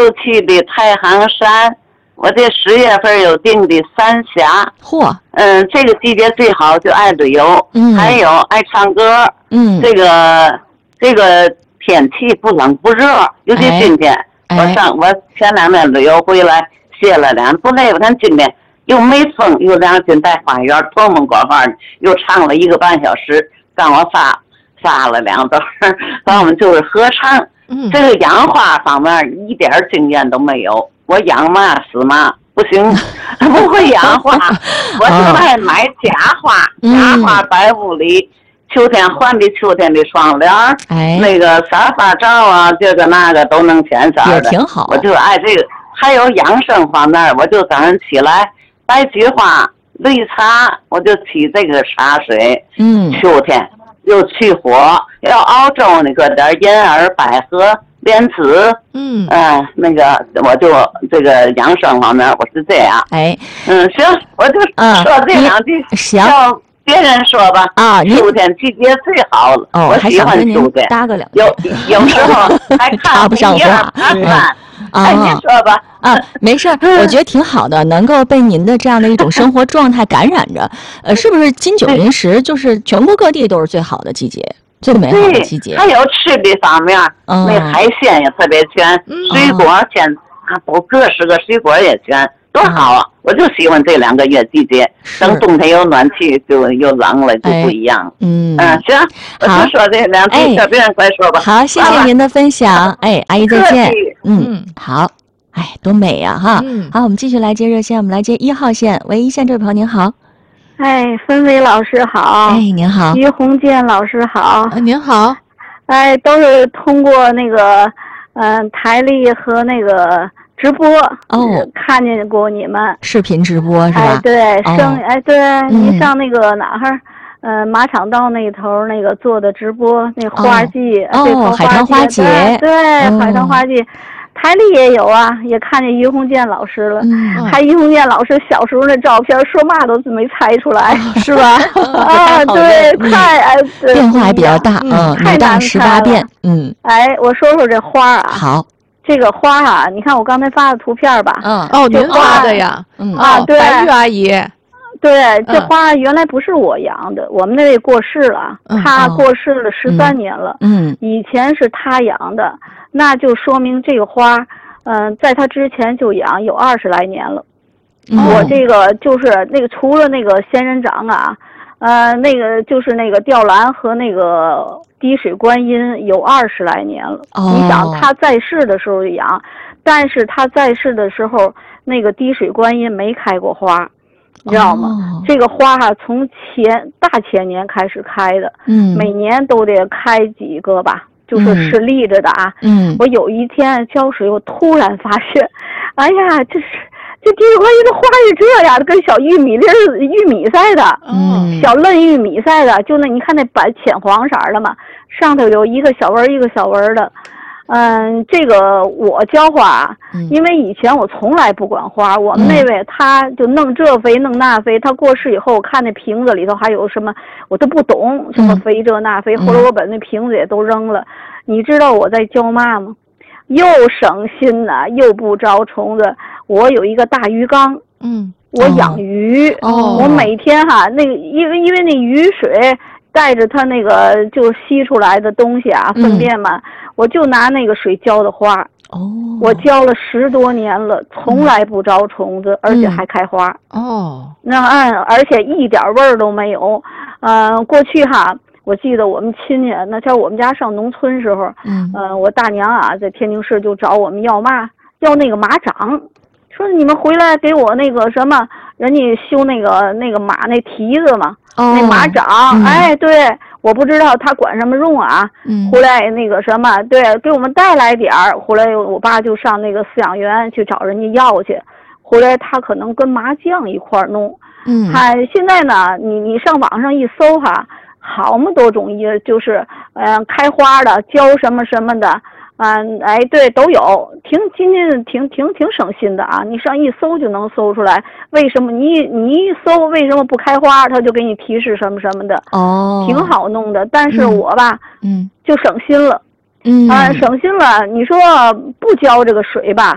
又去的太行山，我这10月份又定的三峡。 嚯， 这个季节最好就爱旅游，还有爱唱歌。这个天气不冷不热，尤其今天，我前2天旅游回来歇了2天不累，我看今天又没风，又2进带花园，托梦广话又唱了1个半小时，让我发了2段，咱们就是合唱。这个养花方面一点经验都没有，我养嘛死嘛不行，不会养花，我就爱买假花摆屋里，秋天换的秋天的窗帘，那个沙发罩啊，这个那个都能填色的， 也挺好。 我就爱这个。还有养生方面，我就早上起来白菊花、绿茶，我就沏这个茶水。秋天又去火，要熬粥呢，搁点银耳、百合、莲子。那个我就这个养生方面我是这样。行，我就说这2句。 行。 别人说吧秋天季节最好了。我喜欢秋天。 搭个2 句。有时候还看不上话。 您说吧。 没事，我觉得挺好的，能够被您的这样的一种生活状态感染着。是不是金九银十就是全国各地都是最好的季节，最美好的季节？ 还有吃的方面，那海鲜也特别全，水果都各式个水果也全。多好啊！我就喜欢这2个月季节，等冬天有暖气就又冷了，就不一样。 行， 我就说这2句，小别人快说吧。 好，谢谢您的分享。阿姨再见。好。多美呀哈！好，我们继续来接热线，我们来接1号线。喂，1线这位朋友您好。 芬薇老师好。 您好。 于洪建老师好。 您好。 都是通过那个台历和那个直播看见过你们视频直播是吧？ 对，对，您上那个哪儿马场道那头那个做的直播，那花季海棠花节， 对，海棠花季。台里也有啊，也看见于洪建老师了，还于洪建老师小时候那照片，说嘛都没猜出来， 是吧？ 对， 变化还比较大，女大18变， 我说说这花啊， 好， 这个花啊，你看我刚才发的图片吧， 您发的呀， 对， 白玉阿姨， 对，这花原来不是我养的，我们那位过世了，他过世了13年了，以前是他养的。那就说明这个花，在他之前就养有20来年了。我这个就是那个除了那个仙人掌啊，那个就是那个吊兰和那个滴水观音有20来年了。你想他在世的时候养，但是他在世的时候那个滴水观音没开过花，你知道吗？这个花从大前年开始开的，每年都得开几个吧。就是立着的啊，我有一天浇水，我突然发现，哎呀，这滴水观音的花是这样的，跟小玉米似的，小嫩玉米似的，就那你看那浅黄色的嘛，上头有一个小纹一个小纹的。这个我浇花，因为以前我从来不管花，我们那位他就弄这肥弄那肥，他过世以后，我看那瓶子里头还有什么，我都不懂什么肥这那肥，后来我把那瓶子也都扔了。你知道我在浇嘛吗？又省心呐，又不招虫子。我有一个大鱼缸，我养鱼，我每天那个因为那雨水带着它那个就吸出来的东西啊，粪便嘛，我就拿那个水浇的花。我浇了10多年了，从来不招虫子，而且还开花。而且一点味儿都没有。过去我记得我们亲戚那叫我们家上农村时候，我大娘在天津市就找我们要那个马掌，说你们回来给我那个什么，人家修那个马那蹄子嘛，那马掌，对，我不知道他管什么用啊，回来那个什么，对，给我们带来点儿，回来我爸就上那个饲养员去找人家要去，回来他可能跟麻酱一块弄，现在呢，你上网上一搜好么多种就是开花的浇什么什么的，对，都有，今天挺省心的啊！你上一搜就能搜出来，为什么你一搜为什么不开花，他就给你提示什么什么的，挺好弄的。但是我吧，就省心了，省心了。你说不浇这个水吧，